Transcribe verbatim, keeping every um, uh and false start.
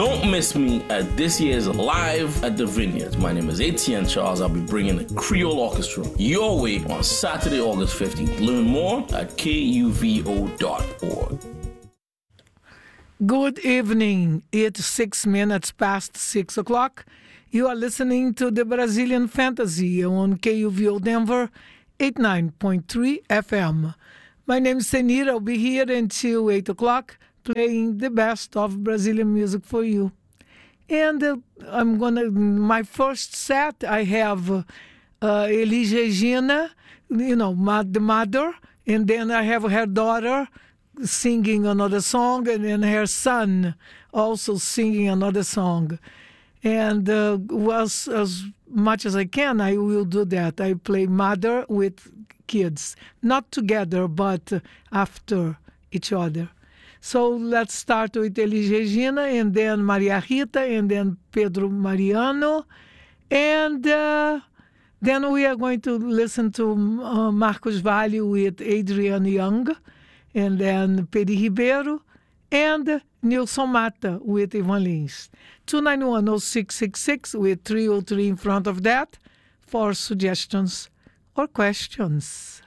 Don't miss me at this year's Live at the Vineyards. My name is Etienne Charles. I'll be bringing the Creole Orchestra your way on Saturday, August fifteenth. Learn more at K U V O dot org. Good evening. It's six minutes past six o'clock. You are listening to the Brazilian Fantasy on K U V O Denver, eighty-nine point three F M. My name is Senira. I'll be here until eight o'clock playing the best of Brazilian music for you. And uh, I'm going to, my first set, I have uh, Elis Regina, you know, ma- the mother, and then I have her daughter singing another song, and then her son also singing another song. And uh, was as much as I can, I will do that. I play mother with kids, not together, but after each other. So let's start with Elis Regina, and then Maria Rita, and then Pedro Mariano. And uh, then we are going to listen to uh, Marcos Valle with Adrian Young, and then Peri Ribeiro, and Nilson Mata with Ivan Lins. two nine one, oh six six six with three oh three in front of that for suggestions or questions.